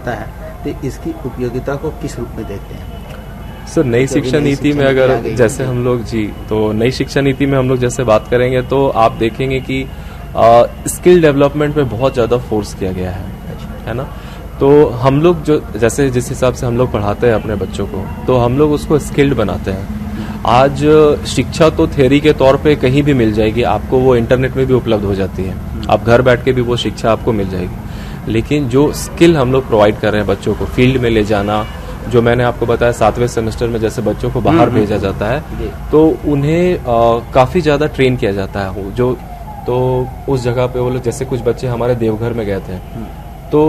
आता है, तो इसकी उपयोगिता को किस रूप में देखते हैं? सर, नई शिक्षा नीति में अगर जैसे हम लोग तो नई शिक्षा नीति में हम लोग जैसे बात करेंगे तो आप देखेंगे कि स्किल डेवलपमेंट में बहुत ज्यादा फोर्स किया गया है ना। तो हम लोग जो जैसे जिस हिसाब से हम लोग पढ़ाते हैं अपने बच्चों को, तो हम लोग उसको स्किल्ड बनाते हैं। आज शिक्षा तो थ्योरी के तौर पे कहीं भी मिल जाएगी आपको, वो इंटरनेट में भी उपलब्ध हो जाती है, आप घर बैठ के भी वो शिक्षा आपको मिल जाएगी। लेकिन जो स्किल हम लोग प्रोवाइड कर रहे हैं बच्चों को, फील्ड में ले जाना, जो मैंने आपको बताया 7वें सेमेस्टर में जैसे बच्चों को बाहर भेजा जाता है, तो उन्हें काफी ज्यादा ट्रेन किया जाता है। जो तो उस जगह पे वो लोग, जैसे कुछ बच्चे हमारे देवघर में गए थे, तो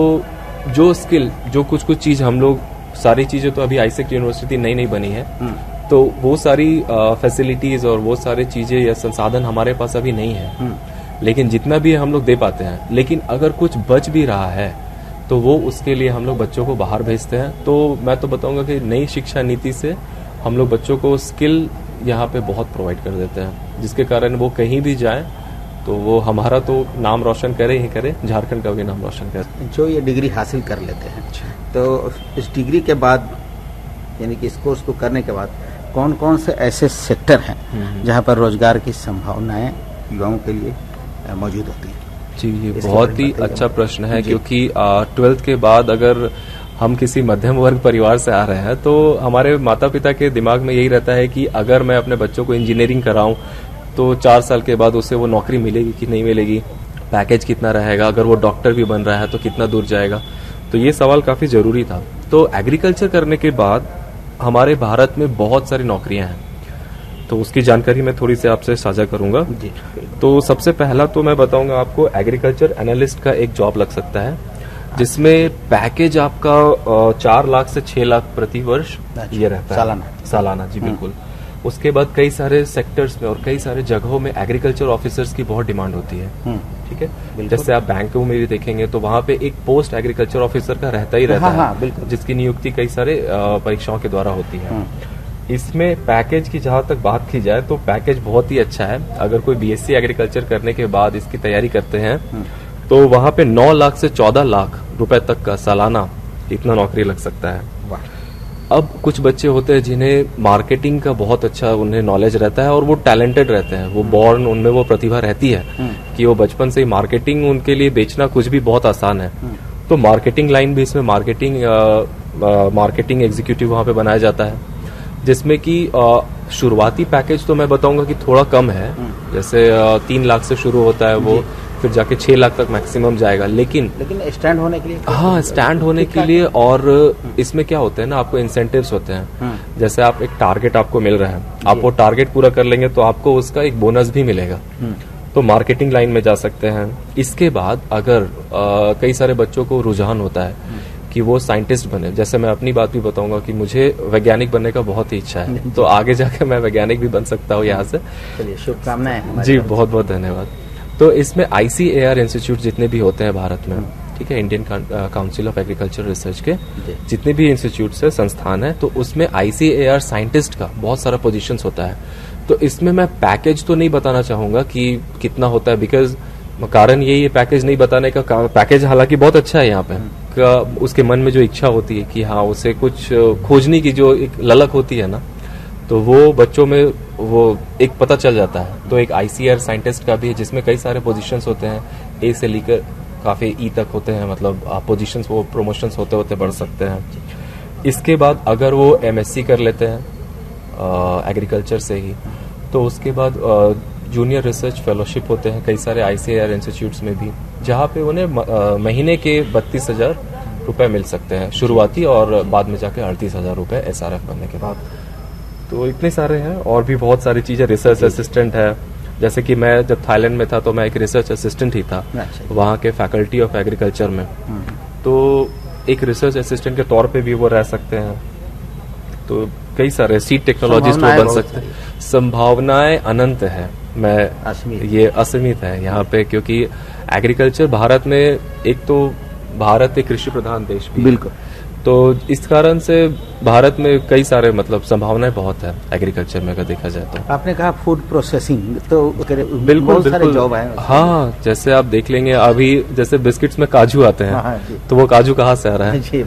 जो स्किल, जो कुछ चीज हम लोग, सारी चीजें तो अभी आईसेक्ट यूनिवर्सिटी नई बनी है, तो वो सारी फैसिलिटीज और वो सारी चीजें या संसाधन हमारे पास अभी नहीं है। लेकिन जितना भी हम लोग दे पाते हैं, लेकिन अगर कुछ बच भी रहा है तो वो उसके लिए हम लोग बच्चों को बाहर भेजते हैं। तो मैं तो बताऊंगा कि नई शिक्षा नीति से हम लोग बच्चों को स्किल यहाँ पे बहुत प्रोवाइड कर देते हैं, जिसके कारण वो कहीं भी जाएं तो वो हमारा तो नाम रोशन करे ही करे, झारखंड का भी नाम रोशन करे। जो ये डिग्री हासिल कर लेते हैं, तो इस डिग्री के बाद, यानी कि इस कोर्स को करने के बाद, कौन कौन से ऐसे सेक्टर हैं जहाँ पर रोजगार की संभावनाएं युवाओं के लिए मौजूद होती हैं? जी, ये बहुत ही अच्छा प्रश्न है, क्योंकि 12th के बाद अगर हम किसी मध्यम वर्ग परिवार से आ रहे हैं तो हमारे माता पिता के दिमाग में यही रहता है कि अगर मैं अपने बच्चों को इंजीनियरिंग कराऊं तो 4 साल के बाद उसे वो नौकरी मिलेगी कि नहीं मिलेगी, पैकेज कितना रहेगा, अगर वो डॉक्टर भी बन रहा है तो कितना दूर जाएगा। तो ये सवाल काफी जरूरी था। तो एग्रीकल्चर करने के बाद हमारे भारत में बहुत सारी नौकरियां हैं, तो उसकी जानकारी मैं थोड़ी सी आपसे साझा करूंगा। तो सबसे पहला तो मैं बताऊंगा आपको, एग्रीकल्चर एनालिस्ट का एक जॉब लग सकता है, जिसमें पैकेज आपका 4 लाख से 6 लाख प्रति वर्ष ये रहता है सालाना। जी बिल्कुल। उसके बाद कई सारे सेक्टर्स में और कई सारे जगहों में एग्रीकल्चर ऑफिसर्स की बहुत डिमांड होती है। ठीक है, जैसे आप बैंकों में भी देखेंगे तो वहां पे एक पोस्ट एग्रीकल्चर ऑफिसर का रहता ही रहता है, जिसकी नियुक्ति कई सारे परीक्षाओं के द्वारा होती है। इसमें पैकेज की जहां तक बात की जाए तो पैकेज बहुत ही अच्छा है। अगर कोई बीएससी एग्रीकल्चर करने के बाद इसकी तैयारी करते हैं तो वहां पे 9 लाख से 14 लाख रुपए तक का सालाना इतना नौकरी लग सकता है। अब कुछ बच्चे होते हैं जिन्हें मार्केटिंग का बहुत अच्छा उन्हें नॉलेज रहता है और वो टैलेंटेड रहते हैं, वो बॉर्न, उनमें वो प्रतिभा रहती है कि वो बचपन से ही मार्केटिंग, उनके लिए बेचना कुछ भी बहुत आसान है। तो मार्केटिंग लाइन भी इसमें मार्केटिंग एग्जीक्यूटिव वहां पे बनाया जाता है, जिसमें कि शुरुआती पैकेज तो मैं बताऊंगा कि थोड़ा कम है, जैसे 3 लाख से शुरू होता है वो, फिर जाके 6 लाख तक मैक्सिमम जाएगा। लेकिन स्टैंड होने के लिए, हाँ, स्टैंड होने के लिए, और इसमें क्या होता है ना, आपको इंसेंटिव्स होते हैं। जैसे आप एक टारगेट आपको मिल रहा है, आप वो टारगेट पूरा कर लेंगे तो आपको उसका एक बोनस भी मिलेगा। तो मार्केटिंग लाइन में जा सकते हैं। इसके बाद अगर कई सारे बच्चों को रुझान होता है कि वो साइंटिस्ट बने, जैसे मैं अपनी बात भी बताऊंगा कि मुझे वैज्ञानिक बनने का बहुत ही इच्छा है, तो आगे जाकर मैं वैज्ञानिक भी बन सकता हूँ यहाँ से। चलिए, शुभकामनाएं। जी, बहुत बहुत धन्यवाद। तो इसमें ICAR इंस्टीट्यूट जितने भी होते हैं भारत में, ठीक है, Indian council of agriculture research के जितने भी इंस्टीट्यूट से संस्थान है, तो उसमें ICAR साइंटिस्ट का बहुत सारा पोजीशंस होता है। तो इसमें मैं पैकेज तो नहीं बताना चाहूंगा कि कितना होता है, बिकॉज कारण यही है पैकेज नहीं बताने का। पैकेज हालांकि बहुत अच्छा है यहाँ पे, उसके मन में जो इच्छा होती है कि हाँ, उसे कुछ खोजने की जो एक ललक होती है ना, तो वो बच्चों में वो एक पता चल जाता है। तो एक ICAR साइंटिस्ट का भी है, जिसमें कई सारे पोजीशंस होते हैं, A से लेकर काफी E तक होते हैं, मतलब पोजीशंस, वो प्रमोशंस होते होते बढ़ सकते हैं। इसके बाद अगर वो MSc कर लेते हैं एग्रीकल्चर से ही, तो उसके बाद जूनियर रिसर्च फेलोशिप होते हैं कई सारे ICAR इंस्टीट्यूट्स में भी, जहाँ पे उन्हें महीने के 32,000 रुपए मिल सकते हैं शुरुआती, और बाद में जाके 38,000 रुपए SRF बनने के बाद। तो इतने सारे हैं, और भी बहुत सारी चीजें। रिसर्च असिस्टेंट है, जैसे कि मैं जब थाईलैंड में था तो मैं एक रिसर्च असिस्टेंट ही था वहाँ के फैकल्टी ऑफ एग्रीकल्चर में, तो एक रिसर्च असिस्टेंट के तौर पे भी वो रह सकते हैं। तो कई सारे सीड टेक्नोलॉजिस्ट वो बन सकते हैं। संभावनाएं अनंत है, ये असीमित है यहाँ पे, क्योंकि एग्रीकल्चर भारत में, एक तो भारत एक कृषि प्रधान देश भी, बिल्कुल, तो इस कारण से भारत में कई सारे मतलब संभावनाएं बहुत है एग्रीकल्चर में अगर देखा जाए तो। आपने कहा फूड प्रोसेसिंग, तो बिल्कुल बिल्कुल जॉब है। हाँ, जैसे आप देख लेंगे अभी, जैसे बिस्किट्स में काजू आते हैं, तो वो काजू कहाँ से आ रहा है?